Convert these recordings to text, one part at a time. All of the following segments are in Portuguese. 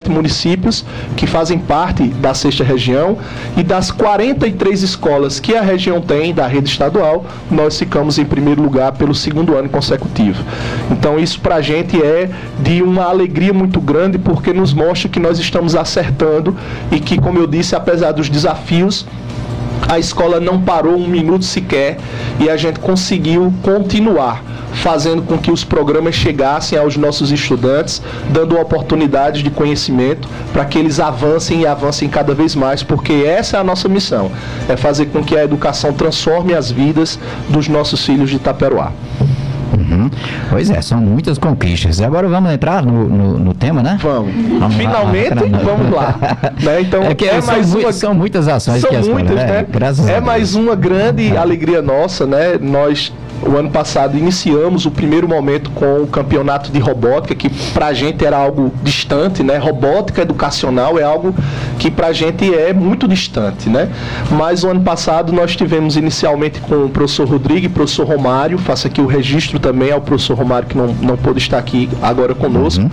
17 municípios que fazem parte da 6ª região, e das 43 escolas que a região tem, da rede estadual, nós ficamos em primeiro lugar pelo 2º ano consecutivo. Então isso para a gente é de uma alegria muito grande, porque nos mostra que nós estamos acertando e que, como eu disse, apesar dos desafios, a escola não parou um minuto sequer e a gente conseguiu continuar fazendo com que os programas chegassem aos nossos estudantes, dando oportunidades de conhecimento para que eles avancem e avancem cada vez mais, porque essa é a nossa missão, é fazer com que a educação transforme as vidas dos nossos filhos de Itaperoá. Pois é, são muitas conquistas. Agora vamos entrar no tema, né? Vamos finalmente lá. Vamos lá. Né? Então, são muitas ações que a escola, né? Graças a Deus. Mais uma grande alegria nossa, né? Nós, o ano passado, iniciamos o primeiro momento com o campeonato de robótica, que pra gente era algo distante, né? Robótica educacional é algo que pra gente é muito distante, né? Mas o ano passado nós tivemos inicialmente com o professor Rodrigo e o professor Romário, faço aqui o registro também ao professor Romário, que não pôde estar aqui agora conosco.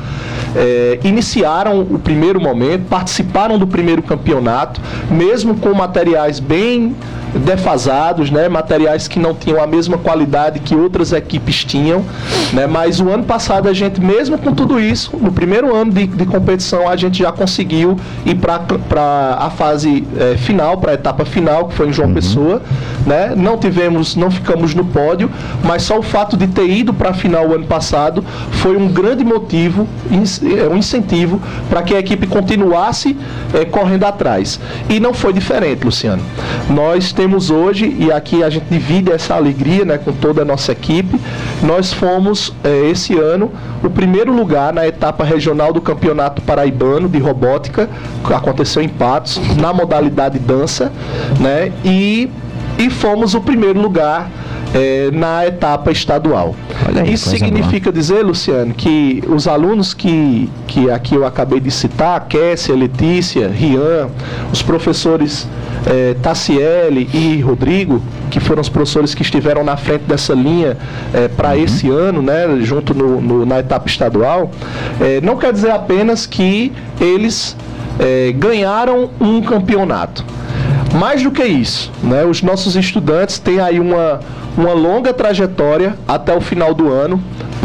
Iniciaram o primeiro momento, participaram do primeiro campeonato, mesmo com materiais bem defasados, né? Materiais que não tinham a mesma qualidade que outras equipes tinham, né? Mas o ano passado a gente, mesmo com tudo isso, no primeiro ano de competição, a gente já conseguiu ir para a fase final, para a etapa final, que foi em João Pessoa, né? Não ficamos no pódio, mas só o fato de ter ido para a final o ano passado foi um grande motivo, um incentivo para que a equipe continuasse correndo atrás. E não foi diferente, Luciano. Nós temos hoje, e aqui a gente divide essa alegria, né, com toda a nossa equipe, nós fomos, esse ano, o primeiro lugar na etapa regional do Campeonato Paraibano de Robótica, que aconteceu em Patos, na modalidade dança, né, e fomos o primeiro lugar na etapa estadual. Aí, isso significa dizer, Luciano, que os alunos que aqui eu acabei de citar, Kessia, Letícia, Rian, os professores Tassiele e Rodrigo, que foram os professores que estiveram na frente dessa linha para esse ano, né, junto na etapa estadual, não quer dizer apenas que eles ganharam um campeonato. Mais do que isso, né, os nossos estudantes têm aí uma longa trajetória até o final do ano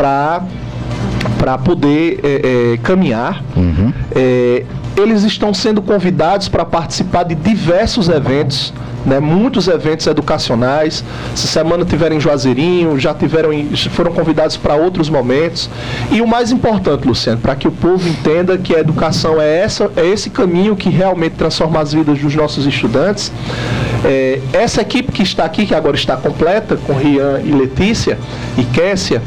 para poder caminhar. Eles estão sendo convidados para participar de diversos eventos, né, muitos eventos educacionais. Essa semana tiveram em Juazeirinho, foram convidados para outros momentos. E o mais importante, Luciano, para que o povo entenda que a educação é esse caminho que realmente transforma as vidas dos nossos estudantes. Essa equipe que está aqui, que agora está completa, com Rian e Letícia e Kessia,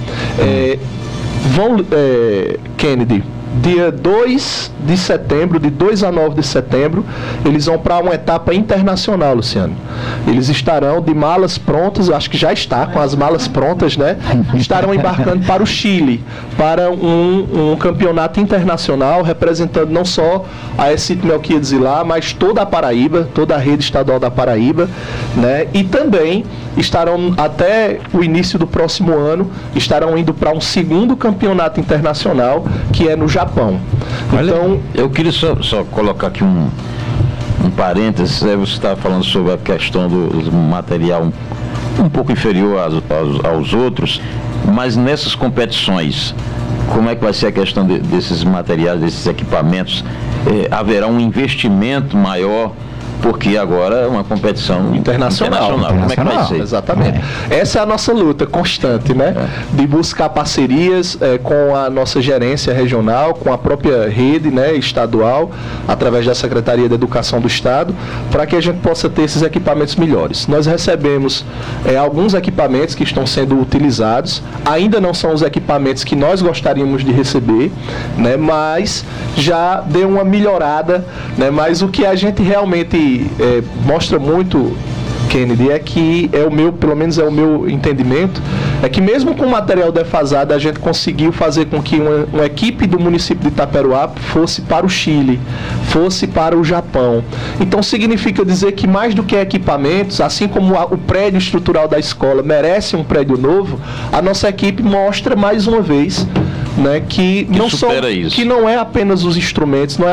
Kennedy, dia 2 de setembro, de 2 a 9 de setembro, eles vão para uma etapa internacional, Luciano. Eles estarão de malas prontas, acho que já está com as malas prontas, né? Estarão embarcando para o Chile, para um campeonato internacional, representando não só a Exito Melquiades Ilá, mas toda a Paraíba, toda a rede estadual da Paraíba, né? E também estarão, até o início do próximo ano, estarão indo para um segundo campeonato internacional, que é no Japão. Então, eu queria só colocar aqui um parênteses. Você estava falando sobre a questão do material um pouco inferior aos outros, mas nessas competições, como é que vai ser a questão desses materiais, desses equipamentos? Haverá um investimento maior, porque agora é uma competição internacional. Como é que vai ser? Exatamente. Essa é a nossa luta constante, né? De buscar parcerias com a nossa gerência regional, com a própria rede, né, estadual, através da Secretaria de Educação do Estado, para que a gente possa ter esses equipamentos melhores. Nós recebemos alguns equipamentos que estão sendo utilizados, ainda não são os equipamentos que nós gostaríamos de receber, né, mas já deu uma melhorada, né, mas o que a gente realmente mostra muito, Kennedy, é que pelo menos é o meu entendimento, é que mesmo com material defasado, a gente conseguiu fazer com que uma equipe do município de Itaperoá fosse para o Chile, fosse para o Japão. Então significa dizer que mais do que equipamentos, assim como o prédio estrutural da escola merece um prédio novo, a nossa equipe mostra mais uma vez, né, que não é apenas os instrumentos, não é